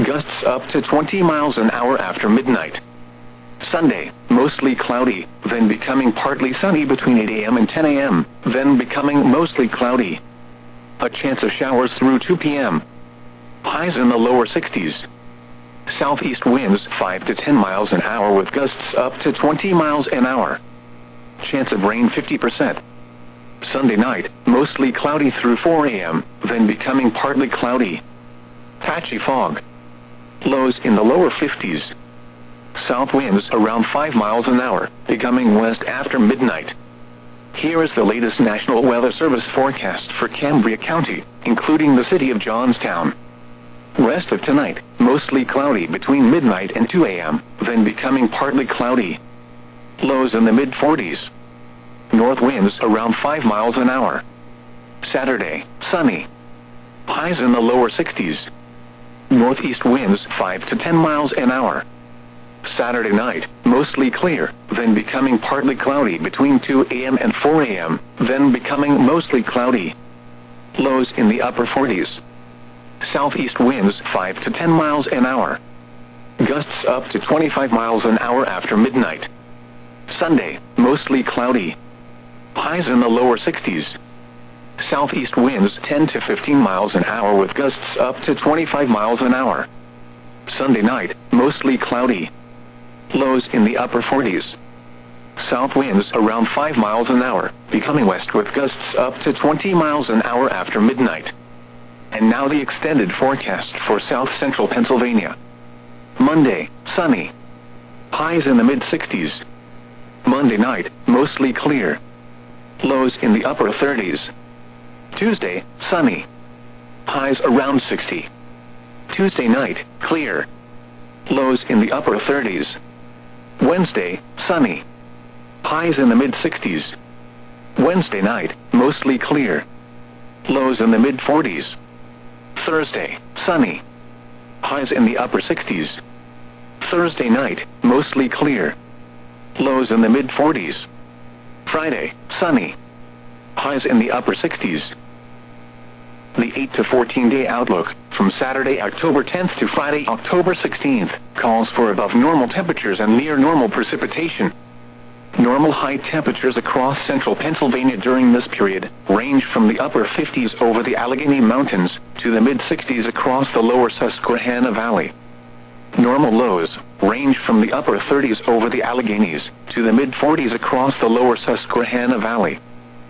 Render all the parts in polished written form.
gusts up to 20 miles an hour after midnight. Sunday, mostly cloudy, then becoming partly sunny between 8 a.m. and 10 a.m., then becoming mostly cloudy. A chance of showers through 2 p.m. Highs in the lower 60s. Southeast winds 5 to 10 miles an hour with gusts up to 20 miles an hour. Chance of rain 50%. Sunday night, mostly cloudy through 4 a.m., then becoming partly cloudy. Patchy fog. Lows in the lower 50s. South winds around 5 miles an hour, becoming west after midnight. Here is the latest National Weather Service forecast for Cambria County, including the city of Johnstown. Rest of tonight, mostly cloudy between midnight and 2 a.m., then becoming partly cloudy. Lows in the mid-40s. North winds around 5 miles an hour. Saturday, sunny. Highs in the lower 60s. Northeast winds 5 to 10 miles an hour. Saturday night, mostly clear, then becoming partly cloudy between 2 a.m. and 4 a.m., then becoming mostly cloudy. Lows in the upper 40s. Southeast winds 5 to 10 miles an hour. Gusts up to 25 miles an hour after midnight. Sunday, mostly cloudy. Highs in the lower 60s. Southeast winds 10 to 15 miles an hour with gusts up to 25 miles an hour. Sunday night, mostly cloudy. Lows in the upper 40s. South winds around 5 miles an hour, becoming west with gusts up to 20 miles an hour after midnight. And now the extended forecast for south central Pennsylvania. Monday, sunny. Highs in the mid-60s. Monday night, mostly clear. Lows in the upper 30s. Tuesday, sunny. Highs around 60. Tuesday night, clear. Lows in the upper 30s. Wednesday, sunny. Highs in the mid-60s. Wednesday night, mostly clear. Lows in the mid-40s. Thursday, sunny. Highs in the upper 60s. Thursday night, mostly clear. Lows in the mid-40s. Friday, sunny. Highs in the upper 60s. The 8 to 14-day outlook, from Saturday, October 10th to Friday, October 16th, calls for above normal temperatures and near normal precipitation. Normal high temperatures across central Pennsylvania during this period range from the upper 50s over the Allegheny Mountains to the mid-60s across the lower Susquehanna Valley. Normal lows range from the upper 30s over the Alleghenies to the mid-40s across the lower Susquehanna Valley.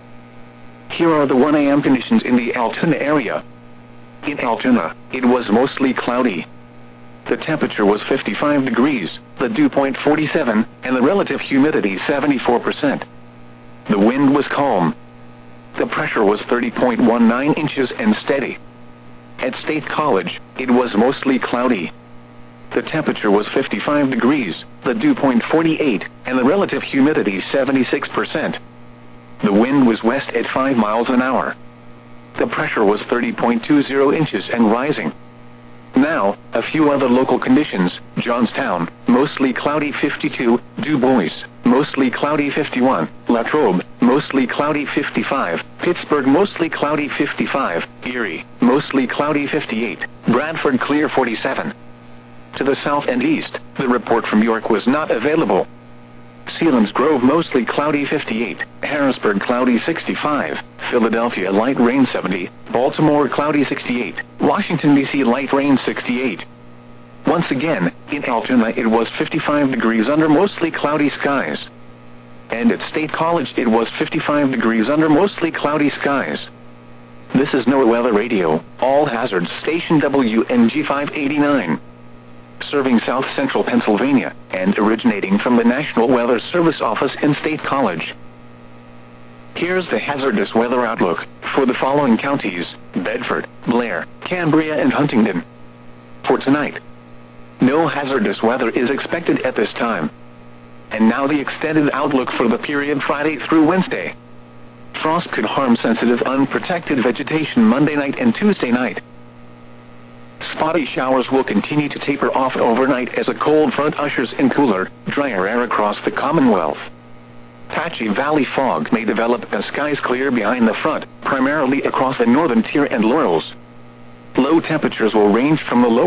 Here are the 1 a.m. conditions in the Altoona area. In Altoona, it was mostly cloudy. The temperature was 55 degrees, the dew point 47, and the relative humidity 74%. The wind was calm. The pressure was 30.19 inches and steady. At State College, it was mostly cloudy. The temperature was 55 degrees, the dew point 48, and the relative humidity 76%. The wind was west at 5 miles an hour. The pressure was 30.20 inches and rising. Now, a few other local conditions. Johnstown, mostly cloudy 52, Du Bois, mostly cloudy 51, Latrobe, mostly cloudy 55, Pittsburgh, mostly cloudy 55, Erie, mostly cloudy 58, Bradford, clear 47. To the south and east, the report from York was not available. Selinsgrove, mostly cloudy 58, Harrisburg, cloudy 65, Philadelphia, light rain 70, Baltimore, cloudy 68, Washington, D.C., light rain 68. Once again, in Altoona it was 55 degrees under mostly cloudy skies. And at State College it was 55 degrees under mostly cloudy skies. This is NOAA Weather Radio, all hazards station WNG 589. Serving south central Pennsylvania, and originating from the National Weather Service office in State College. Here's the hazardous weather outlook for the following counties: Bedford, Blair, Cambria, and Huntingdon. For tonight, no hazardous weather is expected at this time. And now the extended outlook for the period Friday through Wednesday. Frost could harm sensitive unprotected vegetation Monday night and Tuesday night. Spotty showers will continue to taper off overnight as a cold front ushers in cooler, drier air across the Commonwealth. Patchy valley fog may develop as skies clear behind the front, primarily across the northern tier and Laurels. Low temperatures will range from the low